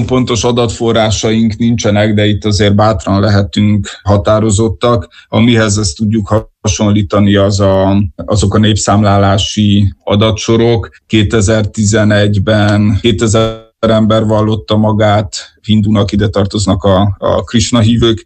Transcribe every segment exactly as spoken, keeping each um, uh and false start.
pontos adatforrásaink nincsenek, de itt azért bátran lehetünk határozottak. Amihez ezt tudjuk hasonlítani, az a, azok a népszámlálási adatsorok. kétezer-tizenegyben kétezer ember vallotta magát hindunak, ide tartoznak a, a Krisna hívők.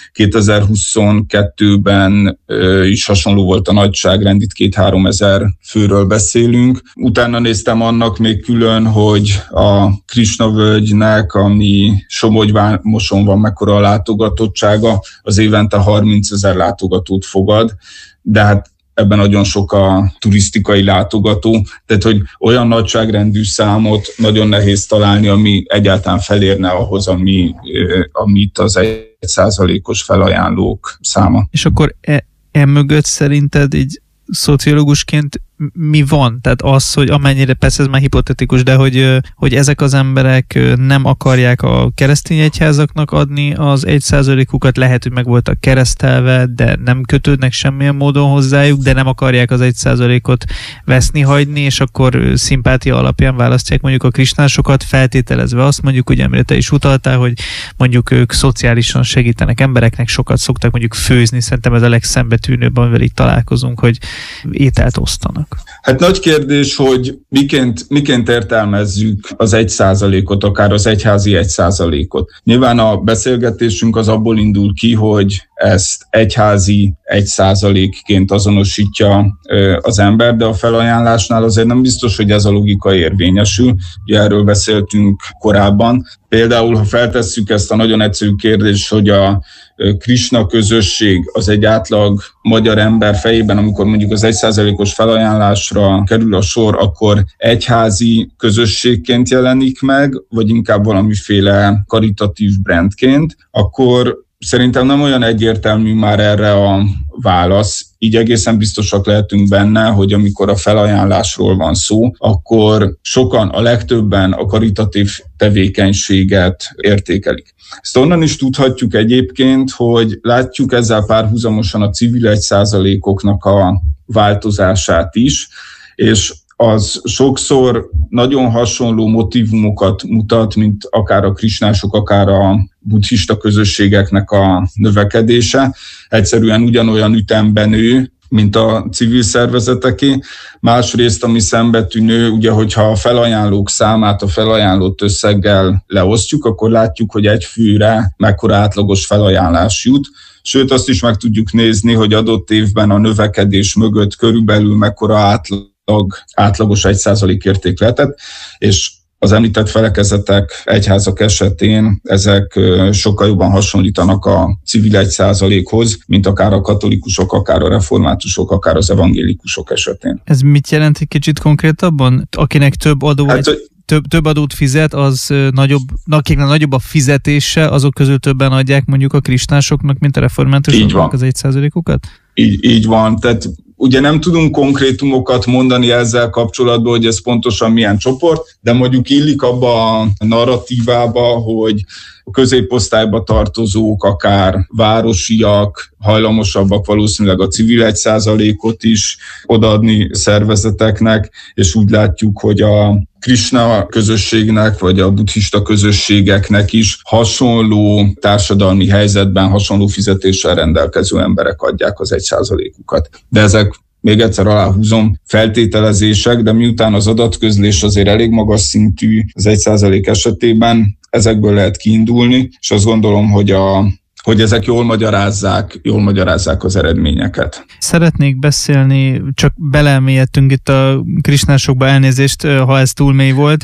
kétezer-huszonkettőben ö, is hasonló volt a nagyságrend, itt két-három ezer főről beszélünk. Utána néztem annak még külön, hogy a Krisna völgynek, ami Somogyvámoson van, mekkora a látogatottsága, az évente harmincezer látogatót fogad, de hát ebben nagyon sok a turisztikai látogató, tehát hogy olyan nagyságrendű számot nagyon nehéz találni, ami egyáltalán felérne ahhoz, ami, amit az egy százalékos felajánlók száma. És akkor e, e mögött szerinted így szociológusként mi van? Tehát az, hogy amennyire, persze ez már hipotetikus, de hogy, hogy ezek az emberek nem akarják a keresztény egyházaknak adni az egy százalékukat, lehet, hogy meg voltak keresztelve, de nem kötődnek semmilyen módon hozzájuk, de nem akarják az egy százalékot veszni, hagyni, és akkor szimpátia alapján választják mondjuk a krisnásokat, feltételezve azt mondjuk, ugye amire te is utaltál, hogy mondjuk ők szociálisan segítenek embereknek, sokat szoktak mondjuk főzni, szerintem ez a legszembetűnőbb, amivel így találkozunk, hogy ételt osztanak. Hát nagy kérdés, hogy miként, miként értelmezzük az egy százalékot, akár az egyházi egy százalékot. Nyilván a beszélgetésünk az abból indul ki, hogy ezt egyházi egy százalékként azonosítja az ember, de a felajánlásnál azért nem biztos, hogy ez a logika érvényesül. Ugye erről beszéltünk korábban. Például, ha feltesszük ezt a nagyon egyszerű kérdést, hogy a Krisna közösség az egy átlag magyar ember fejében, amikor mondjuk az egy százalékos felajánlásra kerül a sor, akkor egyházi közösségként jelenik meg, vagy inkább valamiféle karitatív brandként, akkor szerintem nem olyan egyértelmű már erre a válasz. Így egészen biztosak lehetünk benne, hogy amikor a felajánlásról van szó, akkor sokan, a legtöbben a karitatív tevékenységet értékelik. Ezt onnan is tudhatjuk egyébként, hogy látjuk ezzel párhuzamosan a civil egy százalékoknak a változását is, és az sokszor nagyon hasonló motivumokat mutat, mint akár a krisnások, akár a buddhista közösségeknek a növekedése. Egyszerűen ugyanolyan ütemben nő, mint a civil szervezeteké. Másrészt, ami szembetűnő, ugye, hogyha a felajánlók számát a felajánlott összeggel leosztjuk, akkor látjuk, hogy egy főre mekkora átlagos felajánlás jut. Sőt, azt is meg tudjuk nézni, hogy adott évben a növekedés mögött körülbelül mekkora átlag átlagos egy százalék érték lehetett, és az említett felekezetek, egyházak esetén ezek sokkal jobban hasonlítanak a civil egy százalékhoz, mint akár a katolikusok, akár a reformátusok, akár az evangélikusok esetén. Ez mit jelent egy kicsit konkrétabban? Akinek több adó, hát, egy, több, több adót fizet, az nagyobb, akiknek nagyobb a fizetése, azok közül többen adják mondjuk a krisnásoknak, mint a reformátusoknak az egy százalékukat? Így, így van, tehát ugye nem tudunk konkrétumokat mondani ezzel kapcsolatban, hogy ez pontosan milyen csoport, de mondjuk illik abba a narratívába, hogy a középosztályba tartozók, akár városiak, hajlamosabbak valószínűleg a civil egy százalékot is odaadni szervezeteknek, és úgy látjuk, hogy a Krisna közösségnek, vagy a buddhista közösségeknek is hasonló társadalmi helyzetben, hasonló fizetéssel rendelkező emberek adják az egy százalékukat. De ezek, még egyszer aláhúzom, feltételezések, de miután az adatközlés azért elég magas szintű az egy százalék esetében, ezekből lehet kiindulni, és azt gondolom, hogy a hogy ezek jól magyarázzák, jól magyarázzák az eredményeket. Szeretnék beszélni, csak belemélyedtünk itt a krisnásokba, elnézést, ha ez túl mély volt,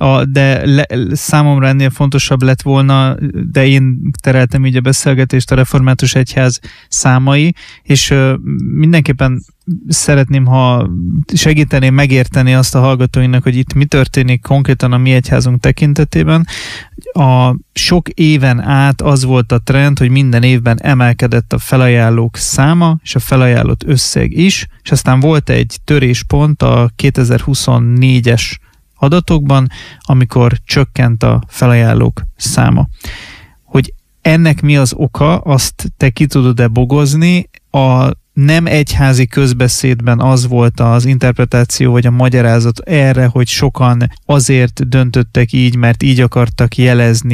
de le, számomra ennél fontosabb lett volna, de én tereltem így a beszélgetést, a református egyház számai, és mindenképpen szeretném, ha segíteném megérteni azt a hallgatóinak, hogy itt mi történik konkrétan a mi egyházunk tekintetében. A sok éven át az volt a trend, hogy minden évben emelkedett a felajánlók száma, és a felajánlott összeg is, és aztán volt egy töréspont a kétezer-huszonnégyes adatokban, amikor csökkent a felajánlók száma. Hogy ennek mi az oka, azt te ki tudod-e bogozni? A nem egyházi közbeszédben az volt az interpretáció, vagy a magyarázat erre, hogy sokan azért döntöttek így, mert így akartak jelezni